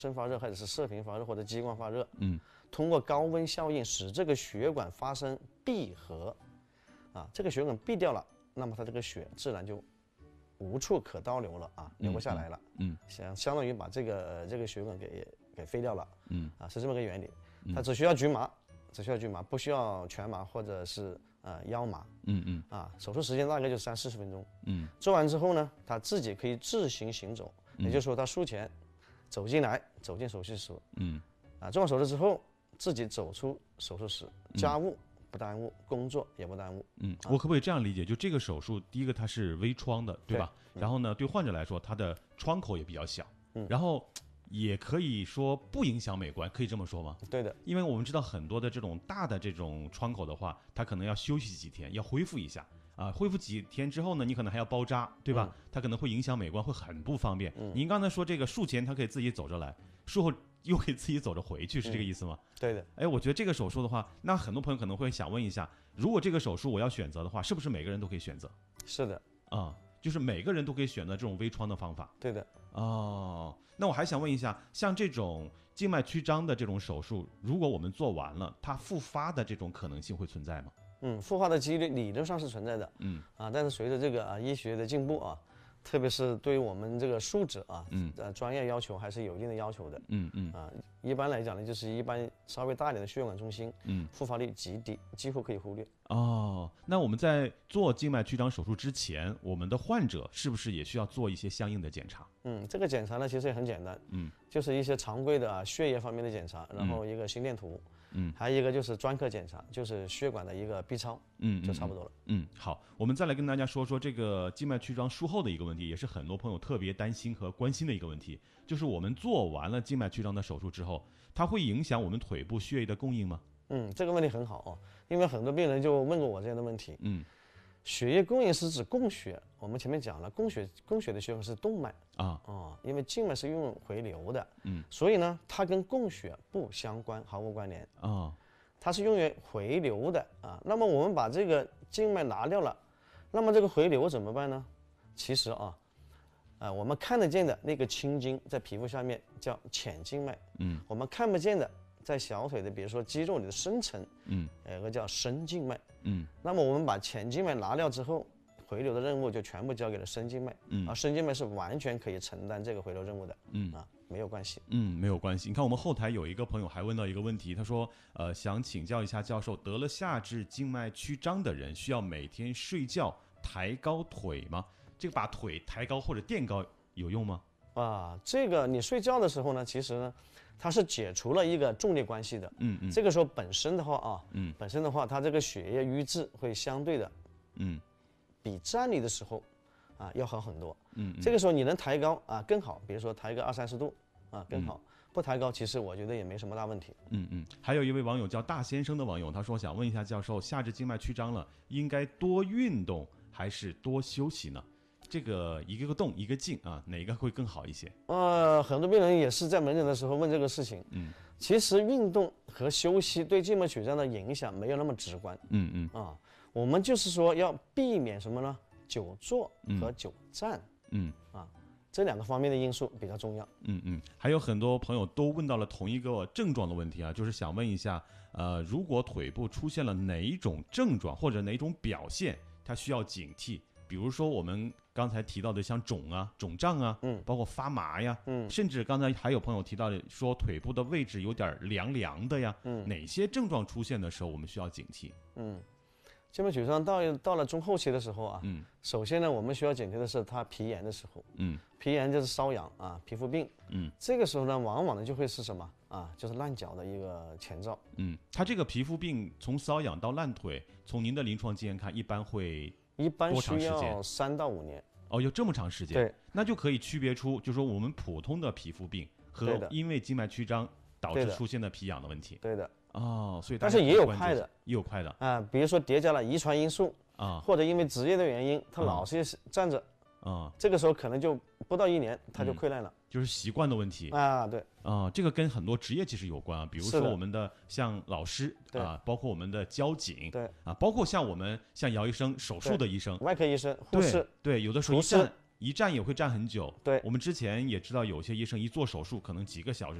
声发热，或者是射频发热，或者激光发热， 嗯， 通过高温效应使这个血管发生闭合，这个血管闭掉了，那么它这个血自然就无处可倒流了流不下来了，相当于把这个血管给废掉了，是这么个原理。它只需要局麻，不需要全麻或者是腰麻，手术时间大概就30-40分钟，做完之后呢，他自己可以自行行走，也就是说他术前走进手术室，做完手术之后自己走出手术室，家务不耽误，工作也不耽误。 我可不可以这样理解？就这个手术，第一个它是微创的，对吧？然后呢，对患者来说，它的窗口也比较小，然后也可以说不影响美观，可以这么说吗？ 对的， 因为我们知道很多的这种大的这种窗口的话，它可能要休息几天，要恢复一下。恢复几天之后呢，你可能还要包扎，对吧？它可能会影响美观，会很不方便。您刚才说这个术前他可以自己走着来，术后又可以自己走着回去，是这个意思吗？ 对的。 哎，我觉得这个手术的话，那很多朋友可能会想问一下，如果这个手术我要选择的话，是不是每个人都可以选择？ 是的， 就是每个人都可以选择这种微创的方法。 对的。 那我还想问一下，像这种静脉曲张的这种手术，如果我们做完了，它复发的这种可能性会存在吗？ 复发的几率理论上是存在的，但是随着这个医学的进步特别是对于我们这个术指专业要求还是有一定的要求的，一般来讲呢，就是一般稍微大一点的血管中心，复发率极低，几乎可以忽略。 那我们在做静脉曲张手术之前，我们的患者是不是也需要做一些相应的检查？ 这个检查呢其实也很简单，就是一些常规的血液方面的检查，然后一个心电图，还有一个就是专科检查，就是血管的一个 B 超，就差不多了。 好，我们再来跟大家说说这个静脉曲张术后的一个问题，也是很多朋友特别担心和关心的一个问题，就是我们做完了静脉曲张的手术之后，它会影响我们腿部血液的供应吗？ 这个问题很好因为很多病人就问过我这样的问题。血液供应是指供血，我们前面讲了，供血的血管是动脉因为静脉是用回流的，所以呢，它跟供血不相关，毫无关联它是用于回流的那么我们把这个静脉拿掉了，那么这个回流怎么办呢？其实我们看得见的那个青筋在皮肤下面叫浅静脉，我们看不见的在小腿的，比如说肌肉里的深层，有个叫深静脉，那么我们把浅静脉拿掉之后，回流的任务就全部交给了深静脉，深静脉是完全可以承担这个回流任务的，没有关系， 没有关系。你看我们后台有一个朋友还问到一个问题，他说，想请教一下教授，得了下肢静脉曲张的人需要每天睡觉抬高腿吗？这个把腿抬高或者垫高有用吗？ 这个你睡觉的时候呢，其实呢，它是解除了一个重力关系的。这个时候本身的话它这个血液瘀滞会相对的，比站立的时候要好很多。这个时候你能抬高更好，比如说抬个20-30度更好。不抬高，其实我觉得也没什么大问题。 还有一位网友叫大先生的网友，他说想问一下教授，下肢静脉曲张了，应该多运动还是多休息呢？这个一个动一个静哪个会更好一些？ 很多病人也是在门诊的时候问这个事情。其实运动和休息对静脉曲张的影响没有那么直观。我们就是说要避免什么呢？久坐和久站。这两个方面的因素比较重要。 还有很多朋友都问到了同一个症状的问题就是想问一下，如果腿部出现了哪一种症状或者哪一种表现，它需要警惕。比如说我们刚才提到的像肿胀包括发麻呀，甚至刚才还有朋友提到的说腿部的位置有点凉凉的呀，哪些症状出现的时候我们需要警惕？ 静脉曲张到了中后期的时候首先呢，我们需要警惕的是它皮炎的时候，皮炎就是瘙痒皮肤病，这个时候呢，往往呢就会是什么就是烂脚的一个前兆。 它这个皮肤病从瘙痒到烂腿，从您的临床经验看，一般需要3到5年。 有这么长时间？对，那就可以区别出，就是说我们普通的皮肤病和因为静脉曲张导致出现的皮痒的问题。 对的。 所以但是也有快的，比如说叠加了遗传因素或者因为职业的原因，他老是站着这个时候可能就不到1年他就溃烂了， 就是习惯的问题对这个跟很多职业其实有关比如说我们的像老师包括我们的交警包括像我们像姚医生手术的医生、 外科医生、护士， 对有的时候一站也会站很久。 对， 我们之前也知道有些医生一做手术可能几个小时